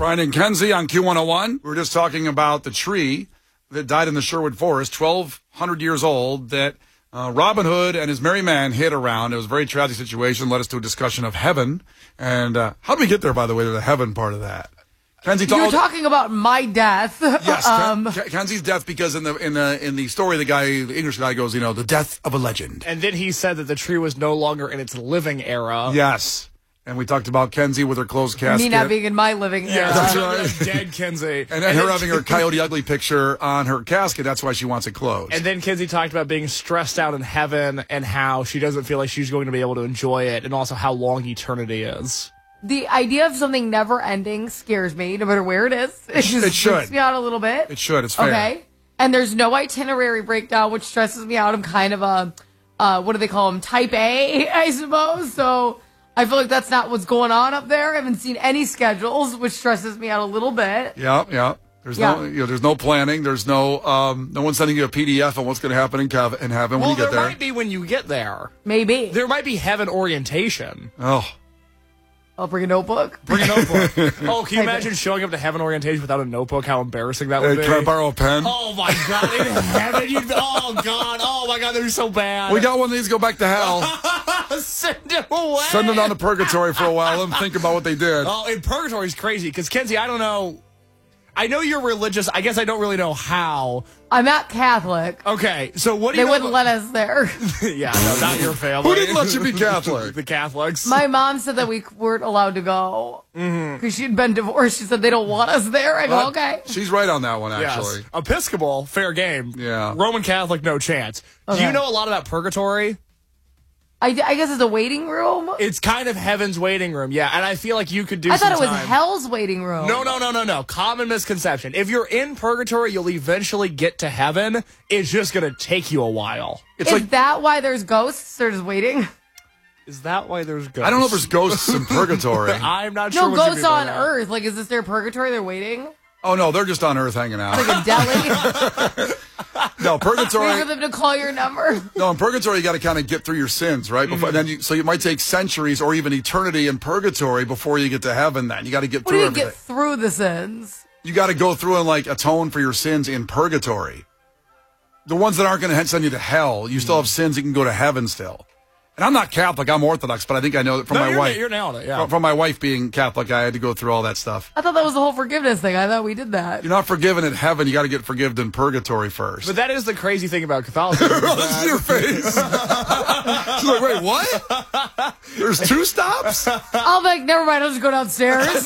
Brian and Kenzie on Q101. We were just talking about the tree that died in the Sherwood Forest, 1,200 years old, that Robin Hood and his merry men hid around. It was a very tragic situation, led us to a discussion of heaven. And how did we get there, by the way, to the heaven part of that? Kenzie, you're talking about my death. Yes, Kenzie's death, because in the story, the English guy goes, the death of a legend. And then he said that the tree was no longer in its living era. Yes. And we talked about Kenzie with her closed casket. Me not being in my living era. Yeah, that's right. Dead Kenzie. And then her having her Coyote Ugly picture on her casket. That's why she wants it closed. And then Kenzie talked about being stressed out in heaven and how she doesn't feel like she's going to be able to enjoy it, and also how long eternity is. The idea of something never ending scares me, no matter where it is. It should. Freaks me out a little bit. It should. It's fair. Okay. And there's no itinerary breakdown, which stresses me out. I'm kind of a, what do they call them? Type A, I suppose. So I feel like that's not what's going on up there. I haven't seen any schedules, which stresses me out a little bit. Yeah. There's no planning. There's no one sending you a PDF on what's going to happen in heaven when you get there. There might be when you get there. Maybe. There might be heaven orientation. Oh. I'll bring a notebook. Bring a notebook. Oh, can you imagine showing up to heaven orientation without a notebook? How embarrassing that would be. Can I borrow a pen? Oh, my God. In heaven, oh, God. Oh, my God, they're so bad. We got one of these. Go back to hell. Send it away. Send them down to purgatory for a while. Let them think about what they did. Oh, and purgatory is crazy. Because, Kenzie, I don't know. I know you're religious. I guess I don't really know how. I'm not Catholic. Okay, so what do you They wouldn't let us there. Yeah, no, not your family. Who didn't let you be Catholic? The Catholics. My mom said that we weren't allowed to go because she'd been divorced. She said they don't want us there. I go, okay. She's right on that one, actually. Yes. Episcopal, fair game. Yeah. Roman Catholic, no chance. Okay. Do you know a lot about purgatory? I guess it's a waiting room. It's kind of heaven's waiting room, yeah. And I feel like you could do I thought it was time. hell's waiting room. No. Common misconception. If you're in purgatory, you'll eventually get to heaven. It's just going to take you a while. Is that why there's ghosts? They're just waiting? Is that why there's ghosts? I don't know if there's ghosts in purgatory. I'm not sure. No, ghosts on Earth. Like, is this their purgatory? They're waiting? Oh, no, they're just on Earth hanging out. Like a deli? No, purgatory. Wait for them to call your number. No, in purgatory, you got to kind of get through your sins, right? Before, so it might take centuries or even eternity in purgatory before you get to heaven. Then you got to get through everything. Get through the sins? You got to go through and atone for your sins in purgatory. The ones that aren't going to send you to hell, you still have sins. You can go to heaven still. And I'm not Catholic. I'm Orthodox, but I think I know that from my wife. You're nailed it, yeah. From my wife being Catholic, I had to go through all that stuff. I thought that was the whole forgiveness thing. I thought we did that. You're not forgiven in heaven. You got to get forgiven in purgatory first. But that is the crazy thing about Catholicism. Listen to your face. She's like, wait, what? There's 2 stops? I'll be like, never mind. I'll just go downstairs.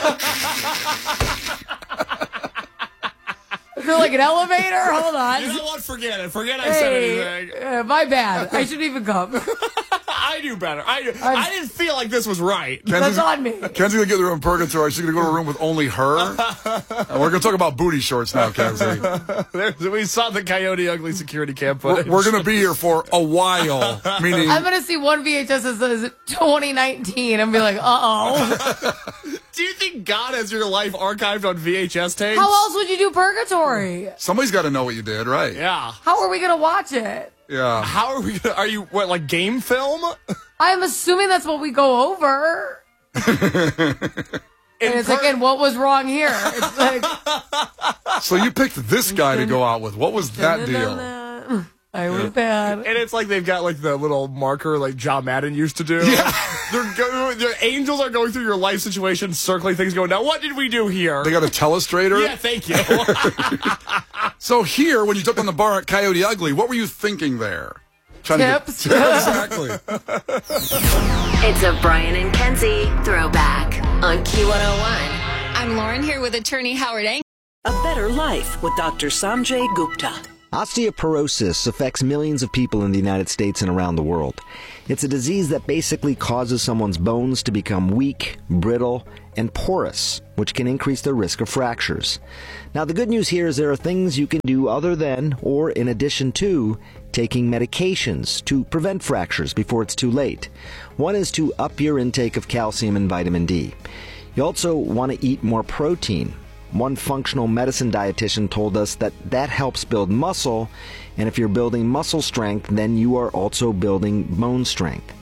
Is there like an elevator? Hold on. You know what? Forget it. Forget I said anything. My bad. I shouldn't even come. I knew better. I didn't feel like this was right. That's on me. Kenzie's going to get her in purgatory. She's going to go to a room with only her. And we're going to talk about booty shorts now, Kenzie. We saw the Coyote Ugly security cam footage. We're going to be here for a while. Meaning, I'm going to see one VHS that says 2019 and be like, uh-oh. Do you think God has your life archived on VHS tapes? How else would you do purgatory? Somebody's got to know what you did, right? Yeah. How are we going to watch it? Yeah. How are we gonna, are you, what, like game film? I'm assuming that's what we go over. And it's like, and what was wrong here? It's like, so you picked this guy to go out with. What was that deal? I was bad. And it's like they've got like the little marker like John Madden used to do. Yeah. The angels are going through your life situation, circling things, going, now what did we do here? They got a telestrator? Yeah, thank you. So here, when you took on the bar at Coyote Ugly, what were you thinking there? Tips. Exactly. It's a Brian and Kenzie throwback on Q101. I'm Lauren here with attorney Howard Ang. A better life with Dr. Sanjay Gupta. Osteoporosis affects millions of people in the United States and around the world. It's a disease that basically causes someone's bones to become weak, brittle, and porous, which can increase the risk of fractures. Now, the good news here is there are things you can do other than, or in addition to, taking medications to prevent fractures before it's too late. One is to up your intake of calcium and vitamin D. You also want to eat more protein. One functional medicine dietitian told us that helps build muscle, and if you're building muscle strength, then you are also building bone strength.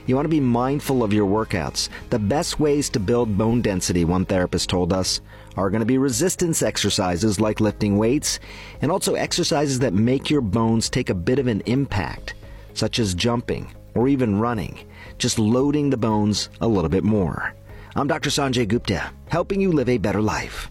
You want to be mindful of your workouts. The best ways to build bone density, one therapist told us, are going to be resistance exercises like lifting weights, and also exercises that make your bones take a bit of an impact, such as jumping or even running, just loading the bones a little bit more. I'm Dr. Sanjay Gupta, helping you live a better life.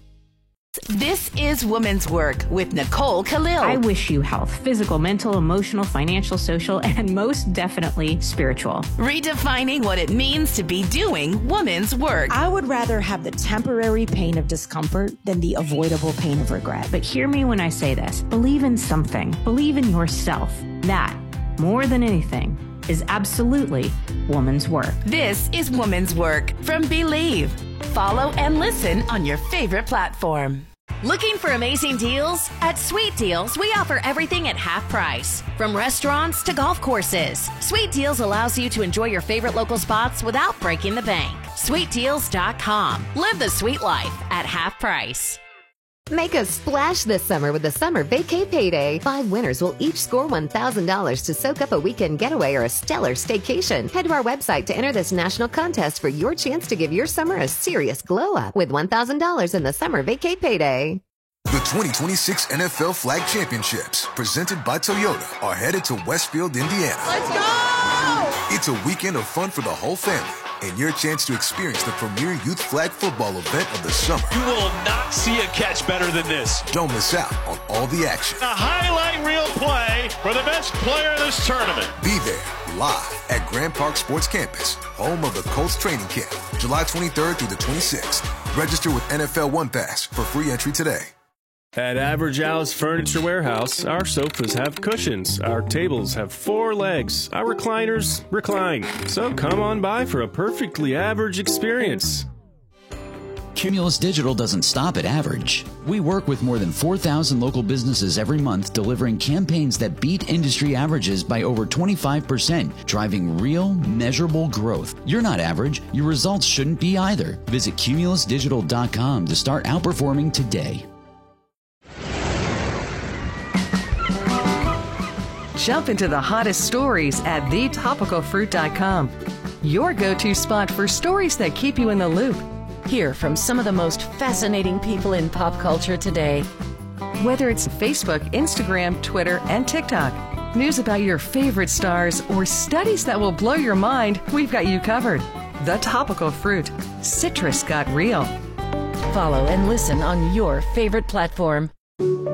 This is Women's Work with Nicole Khalil. I wish you health, physical, mental, emotional, financial, social, and most definitely spiritual. Redefining what it means to be doing women's work. I would rather have the temporary pain of discomfort than the avoidable pain of regret. But hear me when I say this. Believe in something. Believe in yourself. That, more than anything, is absolutely woman's work. This is Women's Work from Believe. Follow and listen on your favorite platform. Looking for amazing deals? At Sweet Deals, we offer everything at half price. From restaurants to golf courses, Sweet Deals allows you to enjoy your favorite local spots without breaking the bank. SweetDeals.com. Live the sweet life at half price. Make a splash this summer with the Summer Vacay Payday. 5 winners will each score $1,000 to soak up a weekend getaway or a stellar staycation. Head to our website to enter this national contest for your chance to give your summer a serious glow up with $1,000 in the Summer Vacay Payday. The 2026 NFL Flag Championships, presented by Toyota, are headed to Westfield, Indiana. Let's go! It's a weekend of fun for the whole family, and your chance to experience the premier youth flag football event of the summer. You will not see a catch better than this. Don't miss out on all the action. A highlight reel play for the best player in this tournament. Be there live at Grand Park Sports Campus, home of the Colts training camp, July 23rd through the 26th. Register with NFL One Pass for free entry today. At Average Al's Furniture Warehouse, our sofas have cushions, our tables have 4 legs, our recliners recline. So come on by for a perfectly average experience. Cumulus Digital doesn't stop at average. We work with more than 4,000 local businesses every month, delivering campaigns that beat industry averages by over 25%, driving real, measurable growth. You're not average. Your results shouldn't be either. Visit cumulusdigital.com to start outperforming today. Jump into the hottest stories at thetopicalfruit.com. Your go-to spot for stories that keep you in the loop. Hear from some of the most fascinating people in pop culture today. Whether it's Facebook, Instagram, Twitter, and TikTok, news about your favorite stars, or studies that will blow your mind, we've got you covered. The Topical Fruit. Citrus got real. Follow and listen on your favorite platform.